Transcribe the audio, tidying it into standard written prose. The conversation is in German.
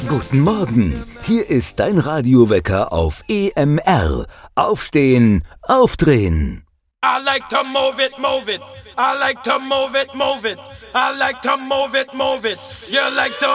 Guten Morgen, hier ist dein Radiowecker auf EMR. Aufstehen, aufdrehen. I like to move it, move it. I like to move it, move it. I like to move it, move it. You like to